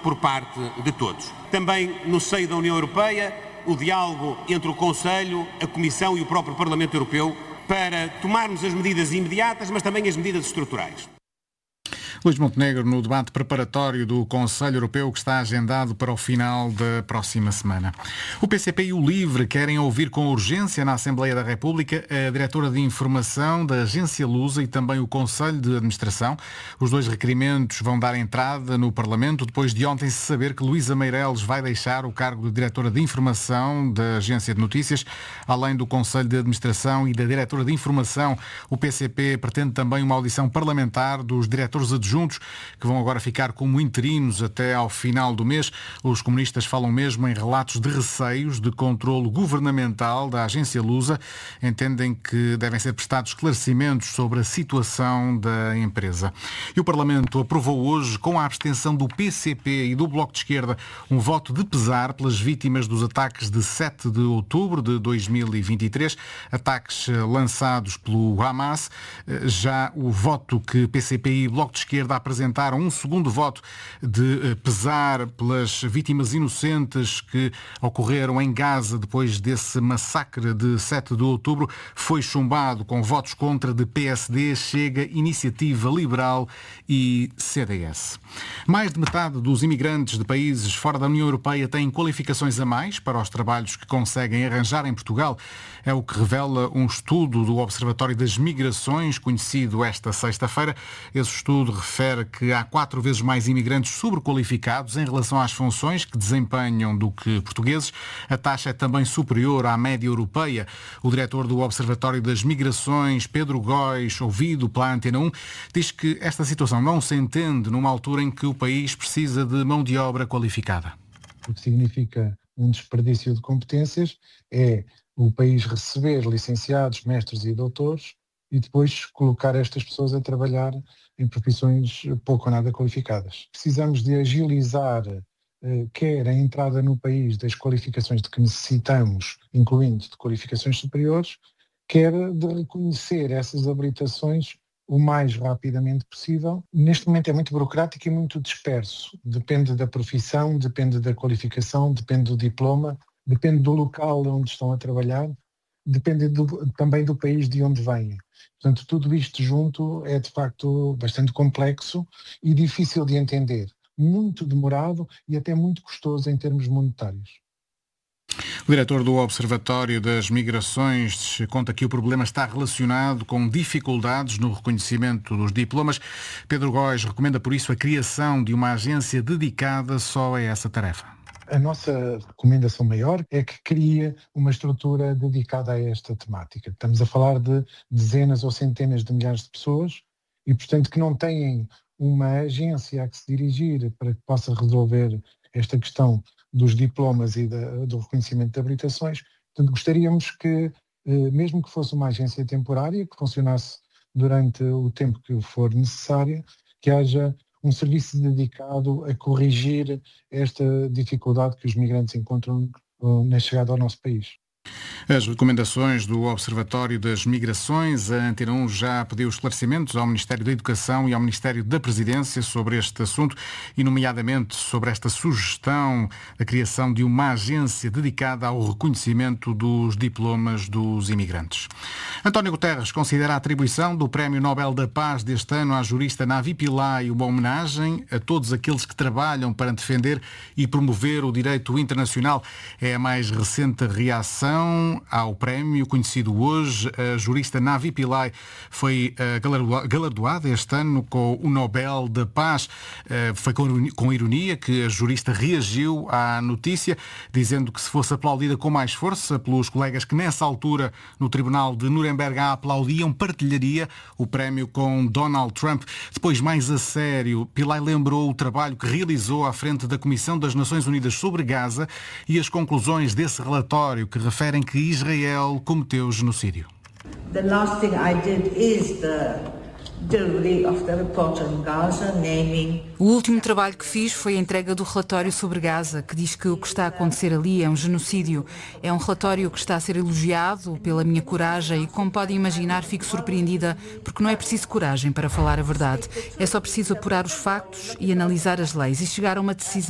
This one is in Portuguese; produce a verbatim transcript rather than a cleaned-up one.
por parte de todos. Também no seio da União Europeia, o diálogo entre o Conselho, a Comissão e o próprio Parlamento Europeu para tomarmos as medidas imediatas, mas também as medidas estruturais. Luís Montenegro, no debate preparatório do Conselho Europeu que está agendado para o final da próxima semana. O P C P e o LIVRE querem ouvir com urgência na Assembleia da República a Diretora de Informação da Agência Lusa e também o Conselho de Administração. Os dois requerimentos vão dar entrada no Parlamento depois de ontem se saber que Luísa Meireles vai deixar o cargo de Diretora de Informação da Agência de Notícias. Além do Conselho de Administração e da Diretora de Informação, o P C P pretende também uma audição parlamentar dos diretores adjuntos juntos, que vão agora ficar como interinos até ao final do mês. Os comunistas falam mesmo em relatos de receios de controlo governamental da agência Lusa. Entendem que devem ser prestados esclarecimentos sobre a situação da empresa. E o Parlamento aprovou hoje, com a abstenção do P C P e do Bloco de Esquerda, um voto de pesar pelas vítimas dos ataques de sete de outubro de dois mil e vinte e três, ataques lançados pelo Hamas. Já o voto que P C P e Bloco de Esquerda apresentaram, um segundo voto de pesar pelas vítimas inocentes que ocorreram em Gaza depois desse massacre de sete de outubro, foi chumbado com votos contra de P S D, Chega, Iniciativa Liberal e C D S. Mais de metade dos imigrantes de países fora da União Europeia têm qualificações a mais para os trabalhos que conseguem arranjar em Portugal. É o que revela um estudo do Observatório das Migrações, conhecido esta sexta-feira. Esse estudo refere que há quatro vezes mais imigrantes sobrequalificados em relação às funções que desempenham do que portugueses. A taxa é também superior à média europeia. O diretor do Observatório das Migrações, Pedro Góis, ouvido pela Antena um, diz que esta situação não se entende numa altura em que o país precisa de mão de obra qualificada. O que significa um desperdício de competências é o país receber licenciados, mestres e doutores e depois colocar estas pessoas a trabalhar em profissões pouco ou nada qualificadas. Precisamos de agilizar eh, quer a entrada no país das qualificações de que necessitamos, incluindo de qualificações superiores, quer de reconhecer essas habilitações o mais rapidamente possível. Neste momento é muito burocrático e muito disperso. Depende da profissão, depende da qualificação, depende do diploma, depende do local onde estão a trabalhar, depende do, também do país de onde vêm. Portanto, tudo isto junto é de facto bastante complexo e difícil de entender, muito demorado e até muito custoso em termos monetários. O diretor do Observatório das Migrações conta que o problema está relacionado com dificuldades no reconhecimento dos diplomas. Pedro Góis recomenda por isso a criação de uma agência dedicada só a essa tarefa. A nossa recomendação maior é que crie uma estrutura dedicada a esta temática. Estamos a falar de dezenas ou centenas de milhares de pessoas e, portanto, que não têm uma agência a que se dirigir para que possa resolver esta questão dos diplomas e da, do reconhecimento de habilitações. Portanto, gostaríamos que, mesmo que fosse uma agência temporária, que funcionasse durante o tempo que for necessário, que haja um serviço dedicado a corrigir esta dificuldade que os migrantes encontram na chegada ao nosso país. As recomendações do Observatório das Migrações, a Antena um já pediu esclarecimentos ao Ministério da Educação e ao Ministério da Presidência sobre este assunto e, nomeadamente, sobre esta sugestão da criação de uma agência dedicada ao reconhecimento dos diplomas dos imigrantes. António Guterres considera a atribuição do Prémio Nobel da Paz deste ano à jurista Navi Pillay uma homenagem a todos aqueles que trabalham para defender e promover o direito internacional. É a mais recente reação ao prémio conhecido hoje. A jurista Navi Pillay foi galardoada este ano com o Nobel da Paz. Foi com ironia que a jurista reagiu à notícia, dizendo que se fosse aplaudida com mais força pelos colegas que nessa altura no Tribunal de Nuremberg a aplaudiam, partilharia o prémio com Donald Trump. Depois, mais a sério, Pillay lembrou o trabalho que realizou à frente da Comissão das Nações Unidas sobre Gaza e as conclusões desse relatório que referem que Israel cometeu genocídio. The last thing I did is the delivery of the report on Gaza, naming... O último trabalho que fiz foi a entrega do relatório sobre Gaza, que diz que o que está a acontecer ali é um genocídio. É um relatório que está a ser elogiado pela minha coragem e, como podem imaginar, fico surpreendida porque não é preciso coragem para falar a verdade. É só preciso apurar os factos e analisar as leis e chegar a uma decisão